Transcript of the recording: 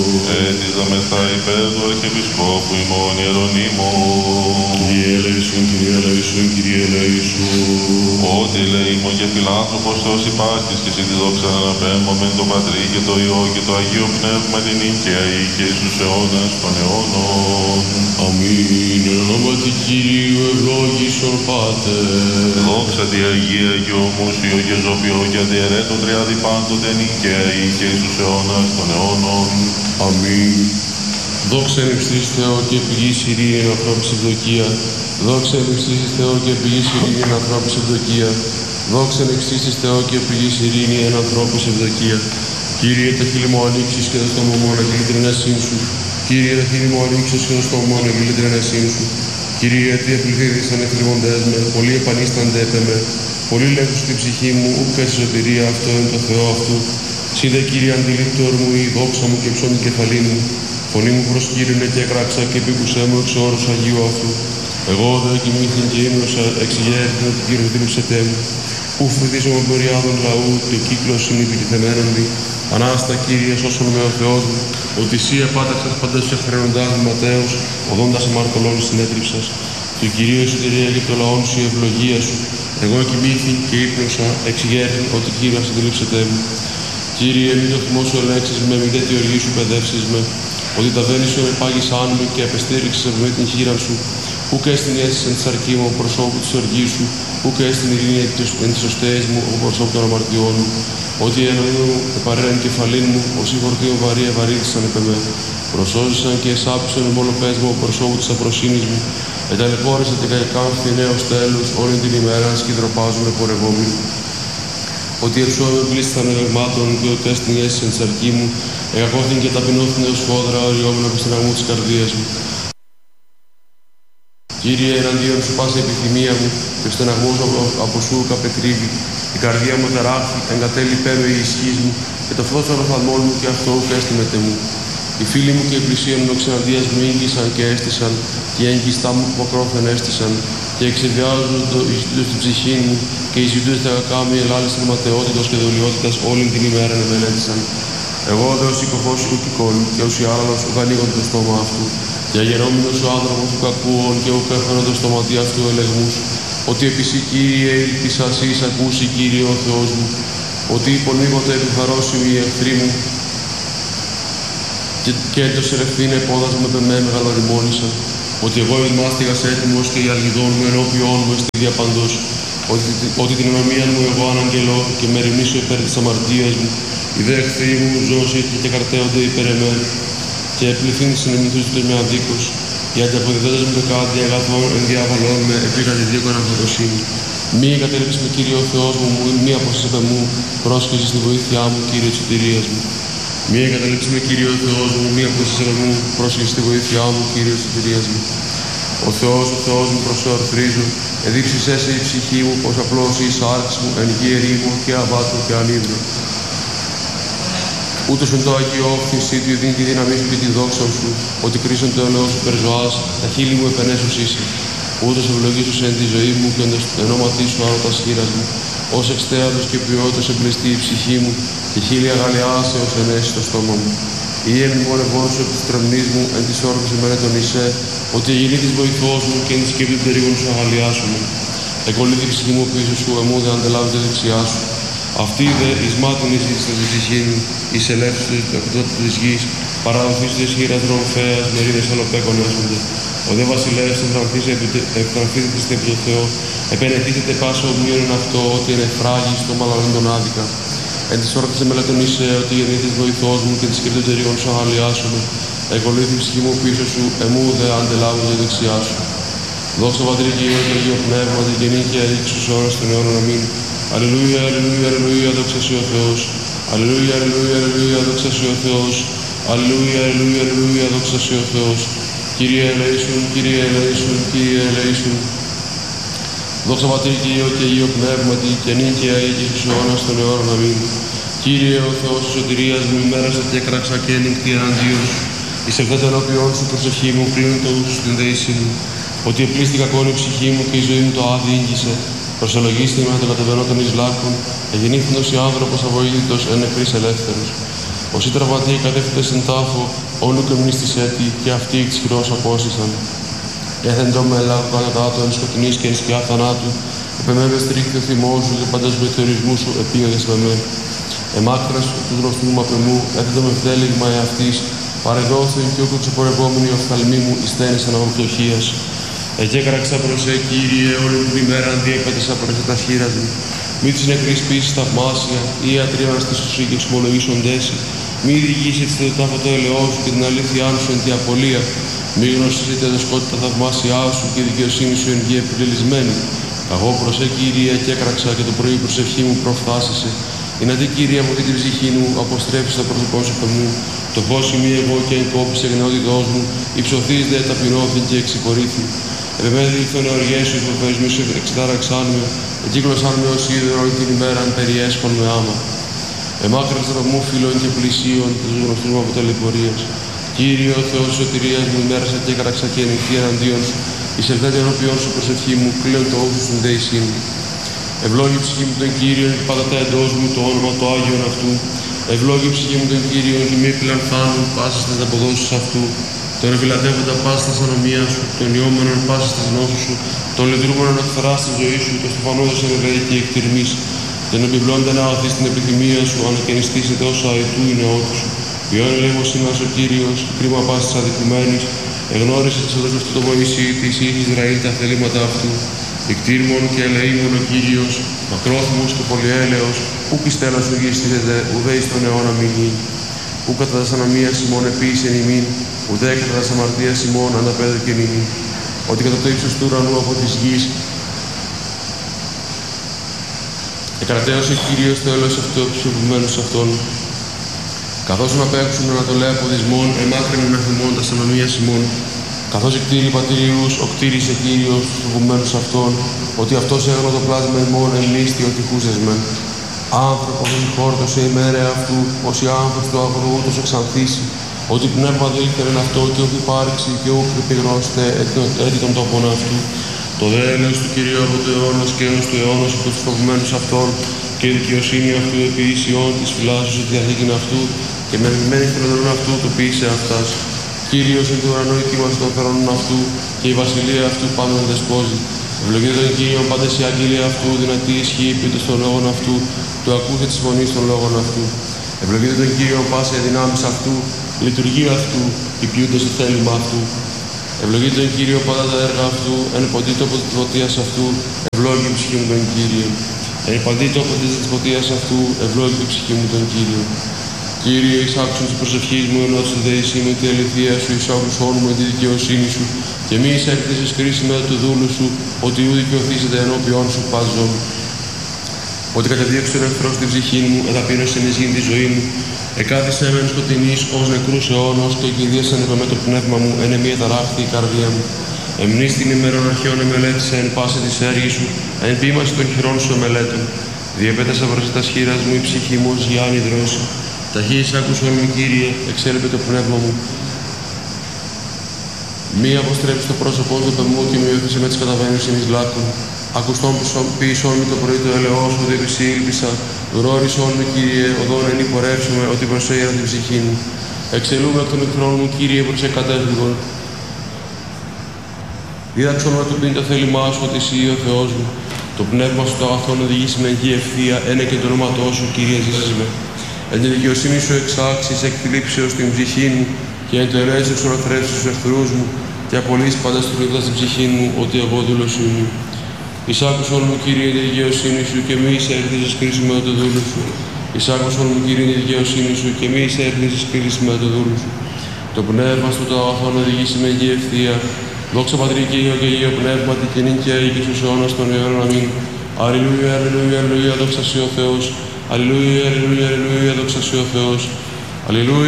Έτιζαμεθα υπέρ του Αρχιεπισκόπου ημών Ιερονίμων. Κύριε ελέησον, Κύριε ελέησον, Κύριε ελέησον. Ότι ελεήμων και φιλάνθρωπος Θεός υπάρχεις και εσύ τη δόξα αναπέμπομεν το Πατρί και το Υιό και το Αγίο Πνεύμα την νίκαια ή και εις τους αιώνας των αιώνων. Αμήν. Εν ονόματι Κυρίου ευλόγησον Πάτερ. Δόξα τη Αγία και ομούσιο και ζωπιό και αντιαιρέτω τριάδι πάντοτε νίκαια ή και εις τους αιώνας των αιώνων. Αμήν. Δόξα εν υψίστης Θεό και πηγής ειρήνη εν ανθρώπης ευδοκία. Δόξα εν υψίστης Θεό και πηγής ειρήνη εν ανθρώπης ευδοκία. Δόξα εν υψίστης Θεό και πηγής ειρήνη εν ανθρώπης ευδοκία. Κύριε, τα χείλη μου ανοίξεις και το στόμα μου αναγγείλει την ενέσιν σου. Κύριε, τα χείλη μου ανοίξεις και το στόμα μου αναγγείλει την ενέσιν σου. Κύριε, τι επληθύδησαν εθρυμοντές με, πολλοί επανίστανται έπε με. Πολλοί λέγουν στην ψυχή μου, ούκ εις σωτηρία αυτό εν το Θεό αυτού. Σίδε Κύριε αντιλήπτω ορμού η δόξα μου και ψώνει κεφαλή μου. Φωνή μου προσκύρινε και έκραξα και επίκουσέ μου εξ όρους Αγίου αυτού. Εγώ δε κοιμήθην και ύμνωσα εξηγέρθην ότι Κύριος δήλωσετέ μου. Πού φροντίζω με πορειάδων λαού και ο κύκλος είναι επιτιθεμένον μη. Ανάστα Κύριε σώσον με ο Θεός μου. Ότι εσύ επάταξας παντές τους εχθρενοντάς μου Ματέους, οδόντας αμαρτωλών συνέτριψας. Του Κυρίου εσωτερία και το λαόν σου η ευλογία σου. Εγώ κοιμήθην και ύπνωσα εξηγέρθην ότι Κύριος αντιλήψετέ μου. Κύριε, μην το θυμό σου ελέξεις με, μην δε τη οργή σου παιδεύσεις με. Ότι τα βέλη σου επάγησαν με και επεστήριξες με την χείρα σου. Ούκ έστιν αίσθηση εν της αρκή μου, προσώπου της οργής σου. Ούκ έστιν ειρήνη εν της οστέης μου, ο προσώπου των αμαρτιών μου. Ότι η εννοή μου επαρρέν κεφαλήν μου, όσοι φορτίων βαρύ ευαρύθησαν επ' εμέ. Προσώζησαν και εσάπησαν εμόλοπες μου, ο προσώπου της αφροσύνης μου. Εταλαιπώρησε και κακάμφθη νέος τέλους, όλη την ημέρα σκυδροπάζουν πορευόμενοι. Ότι ευσόμε πλήσθαν ελεγμάτων και ότι έστιν αίσθηση εν της αρκή μου. Εγακώθην και ταπεινώθην έως φόδρα, οριόμενα από στεναγμού της καρδίας μου. Κύριε, εναντίον σου πάσα επιθυμία μου, και ο στεναγμός από σου καπεκρύβει. Η καρδία μου ταράχθη, εγκατέλει πέμε η ισχύς μου, και το φως των οφθαλμών μου και αυτό ουκ έστιμεται μου. Οι φίλοι μου και οι πλησίον μου εξεναντίας μου ήγγισαν και έστησαν, και οι έγκιστά μου αποκρόφεν έστησαν, και εξεβιάζουν το εισιτήτω στην ψυχή μου, και οι ζητούντες τα κακά μου ελάλησαν ματαιότητος και δολιότητας όλη την ημέρα να μελέτησαν. Εγώ δε ως οικοφός ουκ εικόνου, και ως ιάραλος ουκ ανοίγον το στόμα αυτού, και αγερόμενος ο άνθρωπος ουκ ακούων, και ουκ έφερον το στοματί αυτού ελεγμούς, ότι επί σοι Κύριε ήλπισας εις ακούσει Κύριε ο Θεός μου, ότι υπονίγονται επιφαρώσιμοι οι εχθροί μου, και έντος ερευθύνε πόδας μου επ' εμέ μεγαλοριμόνησαν, ότι εγώ μάστιγας έτοιμος και οι αλγιδών μου ενώπιόν μου εστί διαπαντός, ότι την ενομία μου εγώ αναγγελώ και με ρημνήσω υπέρ της αμαρτίας μου, οι δε εχθροί μου ζώσει και καρτέονται υπέρ εμέ, και επληθύνει συνεμηθούσιτος με αδίκως, οι αντιαποδιδέντες μου δεκάτι αγαθών εν διάβαλών με επίκατη δίκον αμφωτοσύνη. Μη εγκατέλειψε με Κύριε ο Θεός μου, μη απόστασες επ' εμού, πρόσχεσαι στη βοήθειά μου, Κύριε της σωτηρίας μου. Μη εγκαταλείψει με Κύριε ο Θεός μου, μη απόστασες επ' εμού, πρόσχεσαι στη βοήθειά μου, Κύριε της σωτηρίας μου. Ο Θεός μου προσεορθρίζω, εδείψησέ σε η ψυχή μου, πως απλώς η σάρξ μου, εν γη ερήμο και αβάτω και ανίδρο. Ούτως εν το Αγίο όφθησή του δίνει τη δύναμή σου και τη δόξα σου, ότι κρίσον το έλεος σου περζωάς, τα χείλη μου επενέσους είσαι. Ούτως ευλογήσους εν τη ζωή μου και εν ονόματί σου άρωτας χείρας μου, ως εξτέατος και ποιότητος εμπλεστεί η ψυχή μου, και χείλη αγαλιάσεως ενέσει το στόμα μου. Ή εμνημονευόν σου επί της τρεμνής μου, εν της όρμης εμένα τον Ισέ, ότι εγινή της βοηθός μου και εν της σκέπτου περίγων σου αγαλιάσουμε. Εκολύθη η ψυχή μου πίσω σου, εμού δε αντελάβει τη δεξιά σου. Αυτή δε εις μάτων εισήστας τη ψυχή μου, εις ελεύθερος του εκδότου της γης, παραδοθείς της χείρας δρομφέας, μερίδες αλλοπέκων έσονται. Ο δε βασιλεύς ευτραφίζεται στην επί το Θεό, επενετήσεται πάσα ομοίων αυτό, ότι εν εφράγει στο μαλανόν τον άδικα. Εν της όρτης εμελέτων είσαι, ότι γεννήθης βοηθός μου και της σκεπτοτεριών σου αγαλιάσουμε. Εκολύθη η ψυχή μου πίσω σου, εμού δε αντελάβω τη δεξιά σου. Δόξα Πατρί και Υιό και Αγίο Πνεύματι και νίκαια εις τους ώρας των αιώνων. Αμήν. Αλληλούια, αλληλούια, αλληλούια, δόξα σοι ο Θεός. Αλληλούια, αλληλούια, αλληλούια, δόξα σοι ο Θεός. Αλληλούια, αλληλούια, αλληλούια, δόξα σοι ο Θεός. Κύριε ελέησον, Κύριε ελέησον, Κύριε ελέησον. Δόξα Πατρί και Υιό και Αγίο Πνεύματι και νίκαια εις τους αιώνας των αιώνων. Αμήν. Κύριε ο Θεός της σωτηρίας μου, ημέρασα και έκραξα και ένιγκτη εναντίον σου. Εις ευθέτα ενώπιόν σου προσευχή μου, κλείνω το ους στην δεήσή μου. Ότι επλήστη κακόν η ψυχή μου και η ζωή μου το άδει ήγγισε. Προσελογίστη με το κατεβαινό των εις λάκων, εγεννήθηνος η άνθρωπος αβοήθητος εν νεκρής ελεύθερος. Όσοι τραυματίε κατέφυγαν στην τάφο, όλου και μνήστης έτη, και αυτοί εκ της χειρός απόστησαν. Έθεν το μέλαγο κατά τα άτομα σκοτεινής και εν σκιά θανάτου, επεμέβε στρίχθη ο θυμός σου και πάντας με θεωρισμού σου επίγαδες με με. Εμάκρας του γνωστού μου απεμού, έθετο με βδέλεγμα εαυτής, παρεδόθεν και όκο ξεπορευόμενοι οφθαλμοί μου εις τένες αναγωγτοχίας. Εκέκραξα προς Κύριε, όλη την ημέρα αντιέπατησα προς τα χείρας μου. Μη της νεκρής πίσης θαυμάσια, ή ατρίβανας της σου και εξομολογήσοντέσαι. Μη διηγήσετε το τάφο το ελαιό σου και την αλήθειά σου εν τη απολία. Μη γνωσίσετε τα σκότητα θαυμάσια σου και η δικαιοσύνη σου εν γη επιλελισμένη. Καγώ προς Κύριε, εκέκραξα και το πρωί προσευχή μου προφθάσισε. Είναι αντί Κύριε από την ψυχή μου, αποστρέψει το πρόσωπό σου μου. Το φως ημί εγώ και εγκόπησε γνεότητός μου, υψωθείς δε ταπεινώθην και εξυπορήθη. Επεμέδει ήλθον οργές σου, υποφές μη σου εξετάραξάν με, εκύκλωσάν με ως ίδωρο την ημέραν περιέσχον με άμα. Εμάκρας δρομού φίλων και πλησίων, τους γνωστούς μου από ταλαιπωρίας. Κύριε ο Θεός της σωτηρίας μου, ημέρασα και έκραξα και ενηχθεί εναντίον σου, εις ελθέτε ενώπιον σου προσευχή μου, κλαίον το όφου σου δέησή μου. Ευλόγη ψυχή μου τον Κύριο, και πάντα τα εντός μου το όνομα το Άγιον αυτού. Ευλόγη ψυχή μου τον Κύριο, και μη πλανθάνουν πάσας τα αποδόσεις αυτού. Τον ευηλατεύοντα πάσας τα ανομία σου, τον ιόμενον πάσας τα γνώσου σου, τον λειτουργούμενον εκφράς τη ζωή σου, το στεφανόδος ενεργεί και εκτιρμής. Τον επιπλώντα να αγωθεί στην επιθυμία σου, ανακαινιστήσετε όσα αετού είναι νεότου σου. Ποιόν λέγω σήμας ο Κύριος, κρίμα πάσης αδικουμένης, εγνώρισε της οδός αυτού το Μωυσή, της Ισραήλ τα θελήματα αυτού. Εκτήρμον και ελεήμον ο Κύριος, μακρόθυμος και πολυέλεος, ου πιστέλας σου γυστίζεται, ουδέ εις τον αιώνα μηνύει. Ου κατά τας ανομίας ημών επίησεν ημίν, ουδέ κατά τας αμαρτίας ημών αναπέδωκεν ημίν. Ότι κατά το ύψος του ουρανού από της γης, εκρατέωσε Κύριος το έλεος αυτού επισκοπημένους αυτών. Καθώς να παίξουν ανατολέα από δυσμών, εμάκρυνε να θυμών τας ανομίας ημών. Καθώς εκτήρη πατηριούς, οκτήρισε Κύριος τους φοβουμένους αυτών, ότι αυτός έγνω το πλάσμα ημών εμνίστη ότι χούσεσμεν. Άνθρωπο δεν χόρτωσε ημέρα αυτού, ως οι άνθρωπος του αγρού ούτως εξανθήσει, ότι πνεύμα δεν ήθελεν αυτό και όχι υπάρξει και ούκ επιγνώστε έτη των τόπων αυτού. Το δε έλεος του Κυρίου από το αιώνος και έως του αιώνος από τους φοβουμένους αυτών και η δικαιοσύνη αυτού επί ισιών της φυλάσσεως τη διαθήκην αυτού και με μημένη φιλοδρόν αυτού το ποιήσε αυτάς. Κύριος εν του ουρανού ετοίμασε των θερώνων αυτού και η βασιλεία αυτού πάνω δεσπόζει. Ευλογείτε τον Κύριον πάντες η αγγελία αυτού, δυνατή ισχύ ποιητος των λόγων αυτού, του ακούσε της φωνής των λόγων αυτού. Ευλογείτε τον Κύριον πάσα η δυνάμεις αυτού, η λειτουργία αυτού, οι ποιούντες το θέλημα αυτού. Ευλογείτε τον Κύριο πάντα τα έργα αυτού, εν παντή τόπο της ποτείας αυτού, ευλόγη η ψυχή μου τον Κύριο. Εν παντή τόπο της ποτείας αυτού, ευλόγη η ψυχή μου τον Κύριο. Κύριε, εισάκουσον της προσευχής μου, ενώ της δεησή με τη αληθεία σου, εισάκουσον μου με τη δικαιοσύνη σου, και μη εισέκτησες κρίση με του δούλου σου, ότι ου δικαιωθήσετε ενώπιόν σου πάζον. Ότι κατεδίωξε τον εχθρό στην ψυχή μου, εταπείνωσε ενισχύν τη ζωή μου, εκάθισε μεν σκοτεινής ως νεκρούς αιώνος, και κηδίασαν με το πνεύμα μου, εν εμεί ταράχθη η καρδία μου. Εμνείς την ημέρων αρχαίων εμελέτησε εν πάση της έργης σου, εν ποίμαση των χειρών σου εμελέτων. Διεπέτασα προς τα σχήρας μου η ψυχή μου ως γιάννη δρόση. Ταχύς άκουσον μου, Κύριε, εξέλιπε το πνεύμα μου. Μη αποστρέψει το πρόσωπό του πεμού και μη όθησε με τις καταβαίνουσιν εις λάκκων. Ακουστόν ποιησόν μου το πρωί το ελαιός μου, δεν ήλπισα. Γνώρισόν μου, Κύριε, οδόν εν υπορεύσουμε, ότι προσέγερα την ψυχή μου. Εξελούμε από τον εχθρόν μου, Κύριε, προς εκατέφυγον. Δίδαξον να του πει το θέλημά σου, ότι εσύ ο Θεός μου. Το πνεύμα σου το αγαθόν οδηγήσει με γη ευθεία, ένα και το όνοματό σου, Κύριε, ζήσεις με. Εν τη δικαιοσύνη σου εξάξεις εκ θλίψεως την ψυχή μου και εν το ελέγχος εξορθρεύσεις τους εχθρούς μου και απολύσεις πάντα στην πλήπτα στην ψυχή μου ότι εγώ δούλος σου είμαι. Εισάκουσον μου, Κύριε, τη δικαιοσύνη σου και μη εισέρθεις κρίση με το δούλο σου. Εισάκουσον μου, Κύριε, τη δικαιοσύνη σου και μη εισέρθεις κρίση με το δούλο σου. Το πνεύμα σου το αγαθόν οδηγήσει με γη ευθεία. Δόξα Πατρί και Υιό και Υιό Πνεύματι και νυν και αεί και στους αιώνας των αιώνων. Αμήν. Αλληλούια, αλληλούια, αλληλούια, δόξα σοι ο Θεός. Αλληλούια, αλληλούια, αλληλούια, δόξα σοι ο Θεός. Αλληλούια.